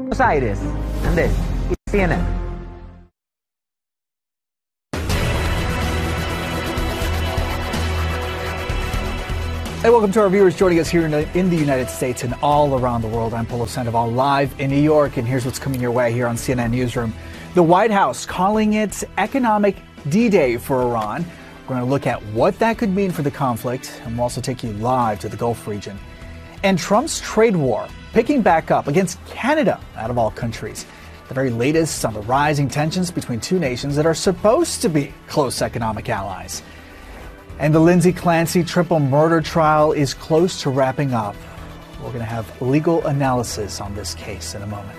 Buenos Aires, Andrés, CNN. Hey, welcome to our viewers joining us here in the United States and all around the world. I'm Polo Sandoval live in New York, and here's what's coming your way here on CNN Newsroom. The White House calling it economic D-Day for Iran. We're going to look at what that could mean for the conflict, and we'll also take you live to the Gulf region. And Trump's trade war picking back up against Canada, out of all countries. The very latest on the rising tensions between two nations that are supposed to be close economic allies. And the Lindsay Clancy triple murder trial is close to wrapping up. We're going to have legal analysis on this case in a moment.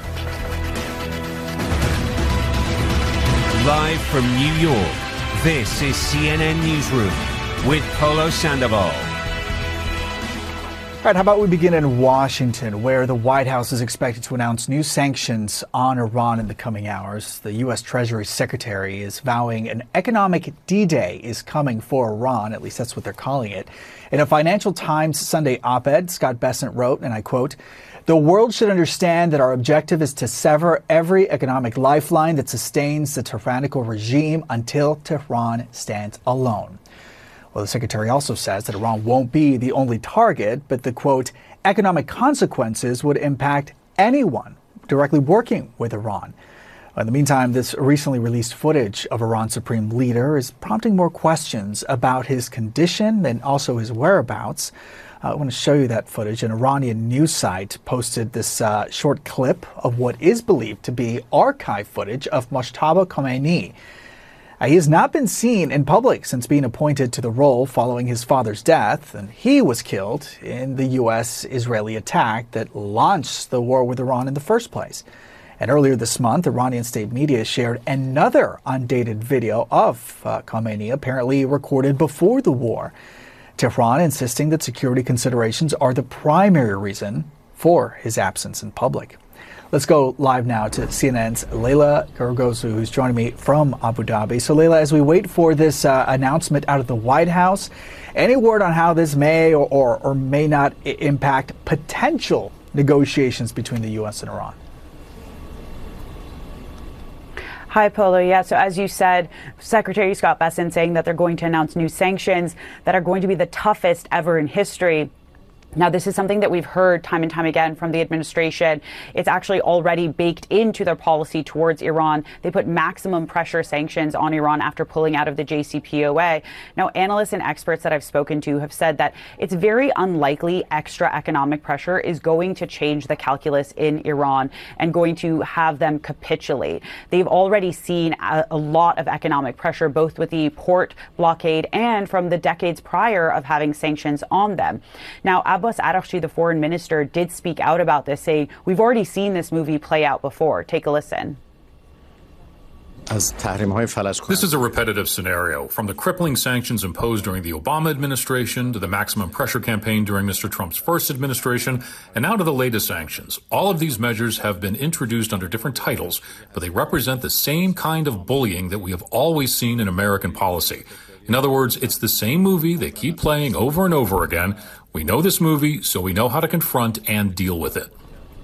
Live from New York, this is CNN Newsroom with Polo Sandoval. All right, how about we begin in Washington, where the White House is expected to announce new sanctions on Iran in the coming hours. The U.S. Treasury Secretary is vowing an economic D-Day is coming for Iran, at least that's what they're calling it. In a Financial Times Sunday op-ed, Scott Bessent wrote, and I quote, "The world should understand that our objective is to sever every economic lifeline that sustains the tyrannical regime until Tehran stands alone." Well, the secretary also says that Iran won't be the only target, but the, quote, economic consequences would impact anyone directly working with Iran. In the meantime, this recently released footage of Iran's supreme leader is prompting more questions about his condition and also his whereabouts. I want to show you that footage. An Iranian news site posted this short clip of what is believed to be archive footage of Mojtaba Khamenei. He has not been seen in public since being appointed to the role following his father's death, and he was killed in the U.S.-Israeli attack that launched the war with Iran in the first place. And earlier this month, Iranian state media shared another undated video of Khamenei, apparently recorded before the war. Tehran insisting that security considerations are the primary reason for his absence in public. Let's go live now to CNN's Leila Garagosu, who's joining me from Abu Dhabi. So, Leila, as we wait for this announcement out of the White House, any word on how this may or may not impact potential negotiations between the U.S. and Iran? Hi, Polo. Yeah, so as you said, Secretary Scott Bessent saying that they're going to announce new sanctions that are going to be the toughest ever in history. Now, this is something that we've heard time and time again from the administration. It's actually already baked into their policy towards Iran. They put maximum pressure sanctions on Iran after pulling out of the JCPOA. Now, analysts and experts that I've spoken to have said that it's very unlikely extra economic pressure is going to change the calculus in Iran and going to have them capitulate. They've already seen a lot of economic pressure, both with the port blockade and from the decades prior of having sanctions on them. Now, Abbas Araghchi, the foreign minister, did speak out about this, saying, we've already seen this movie play out before. Take a listen. This is a repetitive scenario, from the crippling sanctions imposed during the Obama administration to the maximum pressure campaign during Mr. Trump's first administration, and now to the latest sanctions. All of these measures have been introduced under different titles, but they represent the same kind of bullying that we have always seen in American policy. In other words, it's the same movie they keep playing over and over again. We know this movie, so we know how to confront and deal with it.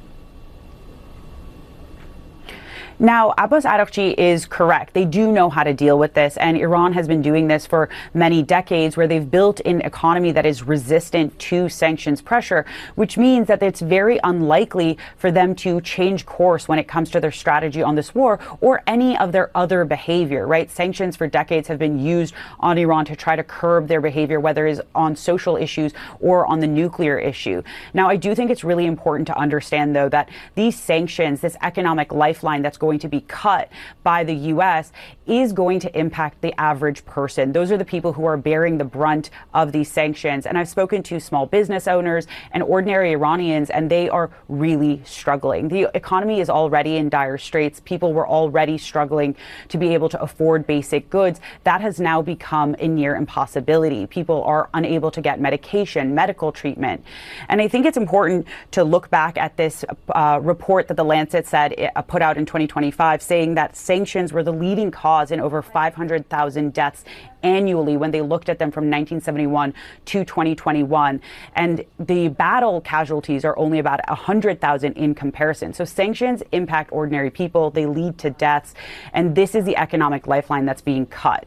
Now, Abbas Araghchi is correct. They do know how to deal with this, and Iran has been doing this for many decades, where they've built an economy that is resistant to sanctions pressure, which means that it's very unlikely for them to change course when it comes to their strategy on this war or any of their other behavior, right? Sanctions for decades have been used on Iran to try to curb their behavior, whether it is on social issues or on the nuclear issue. Now, I do think it's really important to understand, though, that these sanctions, this economic lifeline that's going to be cut by the U.S. is going to impact the average person. Those are the people who are bearing the brunt of these sanctions. And I've spoken to small business owners and ordinary Iranians, and they are really struggling. The economy is already in dire straits. People were already struggling to be able to afford basic goods. That has now become a near impossibility. People are unable to get medication, medical treatment. And I think it's important to look back at this report that The Lancet said it put out in 2020 2025, saying that sanctions were the leading cause in over 500,000 deaths annually when they looked at them from 1971 to 2021. And the battle casualties are only about 100,000 in comparison. So sanctions impact ordinary people. They lead to deaths. And this is the economic lifeline that's being cut.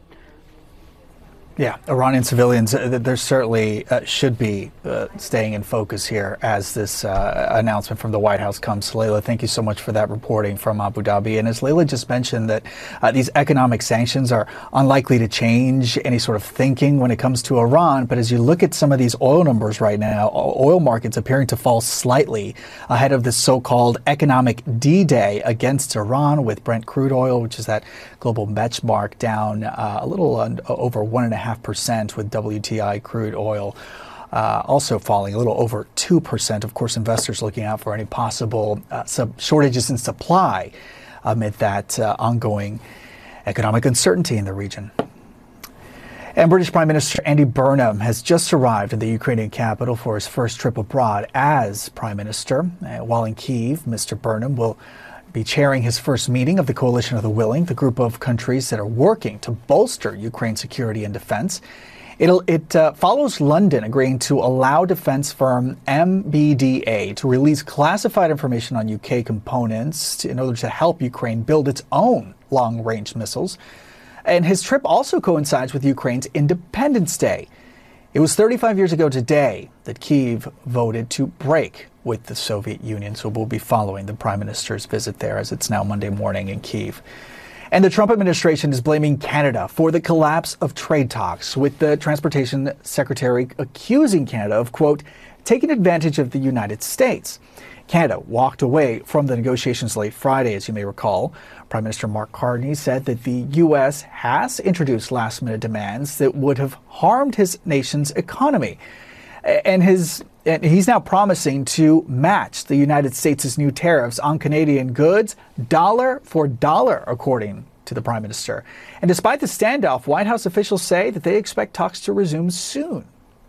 Yeah, Iranian civilians, there certainly should be staying in focus here as this announcement from the White House comes. Leila, thank you so much for that reporting from Abu Dhabi. And as Leila just mentioned, that these economic sanctions are unlikely to change any sort of thinking when it comes to Iran. But as you look at some of these oil numbers right now, oil markets appearing to fall slightly ahead of the so-called economic D-Day against Iran, with Brent crude oil, which is that global benchmark, down a little over 1.5%, with WTI crude oil also falling a little over 2%. Of course, investors looking out for any possible shortages in supply amid that ongoing economic uncertainty in the region. And British Prime Minister Andy Burnham has just arrived in the Ukrainian capital for his first trip abroad as Prime Minister. While in Kyiv, Mr. Burnham will be chairing his first meeting of the Coalition of the Willing, the group of countries that are working to bolster Ukraine's security and defense. It follows London agreeing to allow defense firm MBDA to release classified information on UK components in order to help Ukraine build its own long-range missiles. And his trip also coincides with Ukraine's Independence Day. It was 35 years ago today that Kyiv voted to break with the Soviet Union, so we'll be following the Prime Minister's visit there, as it's now Monday morning in Kyiv. And the Trump administration is blaming Canada for the collapse of trade talks, with the Transportation Secretary accusing Canada of, quote, taking advantage of the United States. Canada walked away from the negotiations late Friday, as you may recall. Prime Minister Mark Carney said that the U.S. has introduced last-minute demands that would have harmed his nation's economy. And he's now promising to match the United States' new tariffs on Canadian goods dollar for dollar, according to the Prime Minister. And despite the standoff, White House officials say that they expect talks to resume soon.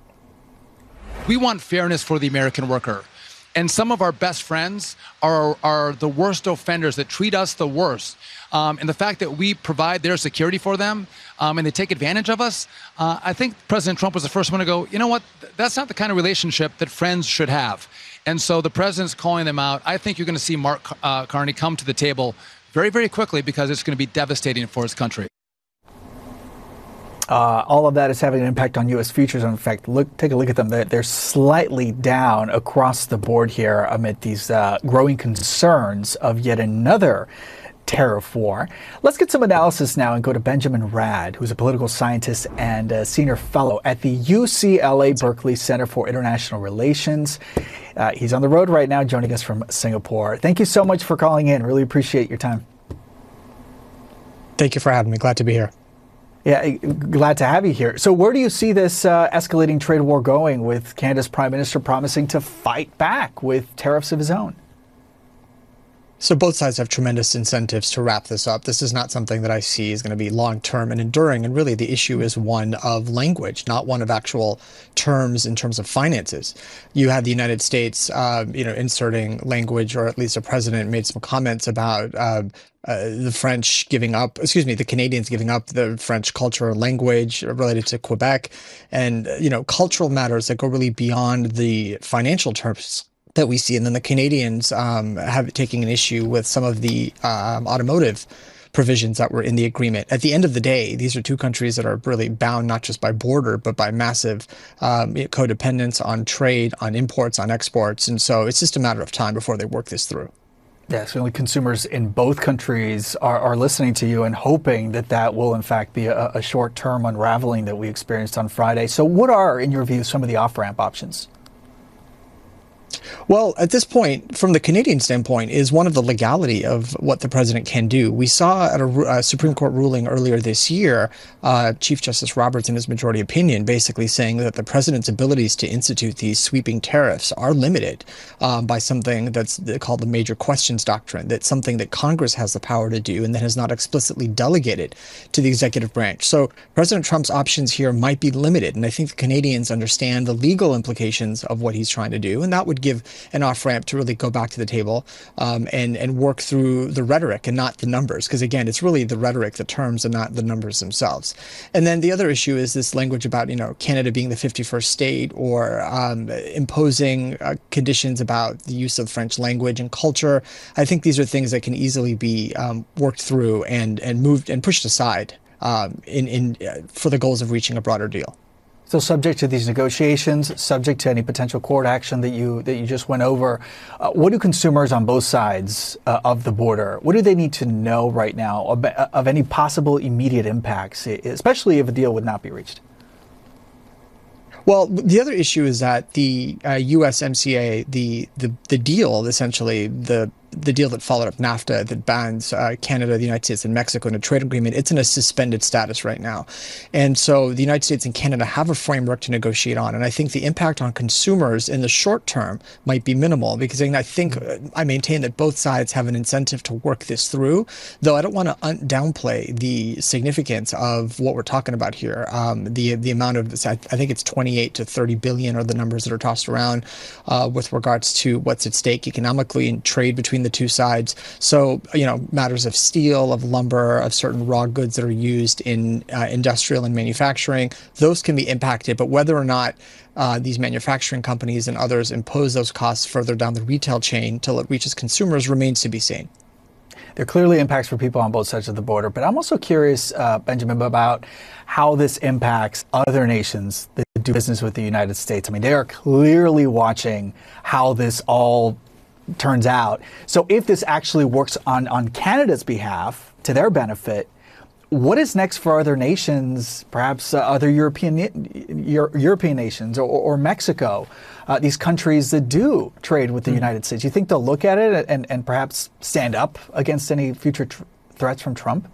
We want fairness for the American worker. And some of our best friends are the worst offenders that treat us the worst. And the fact that we provide their security for them and they take advantage of us, I think President Trump was the first one to go, you know what, that's not the kind of relationship that friends should have. And so the president's calling them out. I think you're going to see Mark Carney come to the table very, very quickly, because it's going to be devastating for his country. All of that is having an impact on U.S. futures. In fact, take a look at them. They're slightly down across the board here amid these growing concerns of yet another tariff war. Let's get some analysis now and go to Benjamin Rad, who's a political scientist and a senior fellow at the UCLA Berkeley Center for International Relations. He's on the road right now, joining us from Singapore. Thank you so much for calling in. Really appreciate your time. Thank you for having me. Glad to be here. Yeah, glad to have you here. So where do you see this escalating trade war going, with Canada's Prime Minister promising to fight back with tariffs of his own? So both sides have tremendous incentives to wrap this up. This is not something that I see is going to be long-term and enduring. And really, the issue is one of language, not one of actual terms in terms of finances. You had the United States, inserting language, or at least the president made some comments about the Canadians giving up the French culture and language related to Quebec, and, cultural matters that go really beyond the financial terms that we see. And then the Canadians taking an issue with some of the automotive provisions that were in the agreement. At the end of the day, these are two countries that are really bound not just by border, but by massive codependence on trade, on imports, on exports. And so it's just a matter of time before they work this through. Yeah, certainly consumers in both countries are listening to you and hoping that will, in fact, be a short-term unraveling that we experienced on Friday. So what are, in your view, some of the off-ramp options? Well, at this point, from the Canadian standpoint, is one of the legality of what the president can do. We saw at a Supreme Court ruling earlier this year, Chief Justice Roberts, in his majority opinion, basically saying that the president's abilities to institute these sweeping tariffs are limited by something that's called the major questions doctrine. That's something that Congress has the power to do and that has not explicitly delegated to the executive branch. So President Trump's options here might be limited. And I think the Canadians understand the legal implications of what he's trying to do. And that would give an off-ramp to really go back to the table and work through the rhetoric and not the numbers. Because again, it's really the rhetoric, the terms, and not the numbers themselves. And then the other issue is this language about, Canada being the 51st state, or imposing conditions about the use of French language and culture. I think these are things that can easily be worked through and moved and pushed aside for the goals of reaching a broader deal. So subject to these negotiations, subject to any potential court action that you just went over, what do consumers on both sides of the border, what do they need to know right now of any possible immediate impacts, especially if a deal would not be reached? Well, the other issue is that the USMCA, the deal, essentially, the deal that followed up NAFTA that bans Canada, the United States, and Mexico in a trade agreement, it's in a suspended status right now. And so the United States and Canada have a framework to negotiate on. And I think the impact on consumers in the short term might be minimal, because I maintain that both sides have an incentive to work this through, though I don't want to downplay the significance of what we're talking about here. The amount of, I think it's 28 to 30 billion are the numbers that are tossed around with regards to what's at stake economically in trade between the two sides. So, matters of steel, of lumber, of certain raw goods that are used in industrial and manufacturing, those can be impacted. But whether or not these manufacturing companies and others impose those costs further down the retail chain till it reaches consumers remains to be seen. There are clearly impacts for people on both sides of the border, but I'm also curious, Benjamin, about how this impacts other nations that do business with the United States. I mean, they are clearly watching how this all turns out. So if this actually works on Canada's behalf, to their benefit, what is next for other nations, perhaps other European nations or Mexico, these countries that do trade with the United States? You think they'll look at it and perhaps stand up against any future threats from Trump?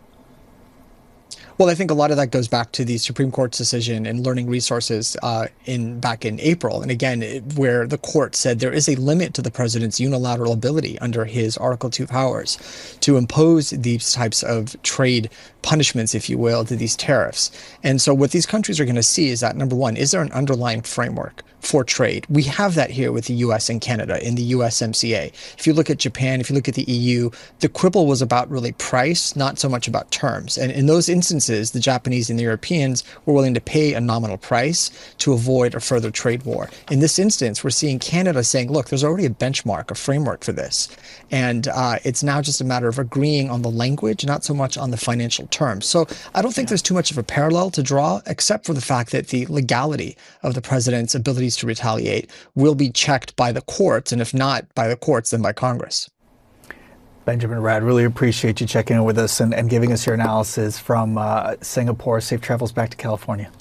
Well, I think a lot of that goes back to the Supreme Court's decision in Learning Resources back in April. And again, where the court said there is a limit to the president's unilateral ability under his Article 2 powers to impose these types of trade punishments, if you will, to these tariffs. And so what these countries are going to see is that, number one, is there an underlying framework for trade? We have that here with the U.S. and Canada in the USMCA. If you look at Japan, if you look at the EU, the quibble was about really price, not so much about terms. And in those instances, the Japanese and the Europeans were willing to pay a nominal price to avoid a further trade war. In this instance, we're seeing Canada saying, look, there's already a benchmark, a framework for this. And it's now just a matter of agreeing on the language, not so much on the financial terms. So I don't think there's too much of a parallel to draw, except for the fact that the legality of the president's abilities to retaliate will be checked by the courts, and if not by the courts, then by Congress. Benjamin Rad, really appreciate you checking in with us and giving us your analysis from Singapore. Safe travels back to California.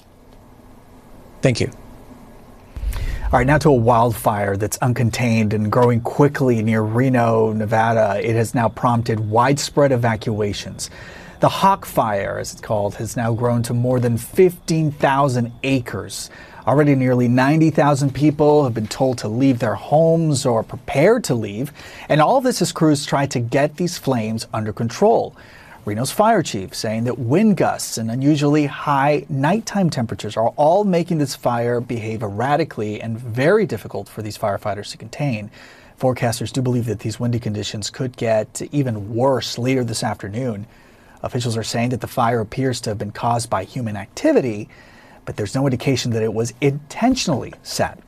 Thank you. All right, now to a wildfire that's uncontained and growing quickly near Reno, Nevada. It has now prompted widespread evacuations. The Hawk Fire, as it's called, has now grown to more than 15,000 acres. Already nearly 90,000 people have been told to leave their homes or prepared to leave. And all of this as crews try to get these flames under control. Reno's fire chief saying that wind gusts and unusually high nighttime temperatures are all making this fire behave erratically and very difficult for these firefighters to contain. Forecasters do believe that these windy conditions could get even worse later this afternoon. Officials are saying that the fire appears to have been caused by human activity, but there's no indication that it was intentionally set.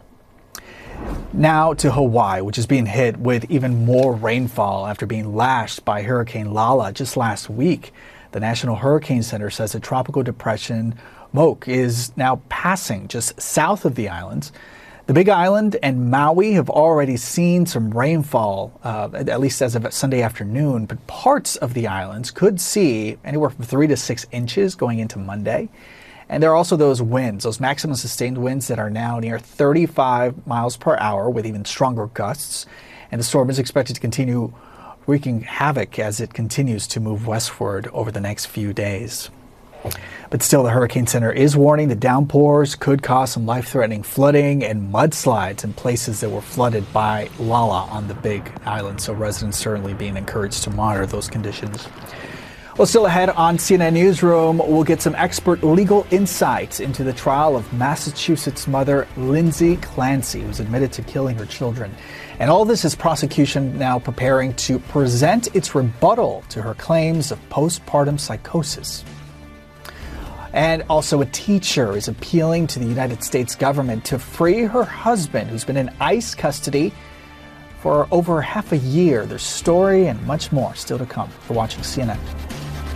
Now to Hawaii, which is being hit with even more rainfall after being lashed by Hurricane Lala just last week. The National Hurricane Center says a tropical depression, Moke, is now passing just south of the islands. The Big Island and Maui have already seen some rainfall, at least as of Sunday afternoon, but parts of the islands could see anywhere from 3 to 6 inches going into Monday. And there are also those winds, those maximum sustained winds that are now near 35 miles per hour with even stronger gusts. And the storm is expected to continue wreaking havoc as it continues to move westward over the next few days. But still, the Hurricane Center is warning that downpours could cause some life-threatening flooding and mudslides in places that were flooded by Lala on the Big Island. So residents certainly being encouraged to monitor those conditions. Well, still ahead on CNN Newsroom, we'll get some expert legal insights into the trial of Massachusetts mother Lindsay Clancy, who's admitted to killing her children. And all this is prosecution now preparing to present its rebuttal to her claims of postpartum psychosis. And also a teacher is appealing to the United States government to free her husband, who's been in ICE custody for over half a year. Their story and much more still to come. For watching CNN.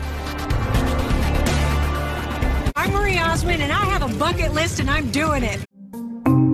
I'm Marie Osmond, and I have a bucket list, and I'm doing it.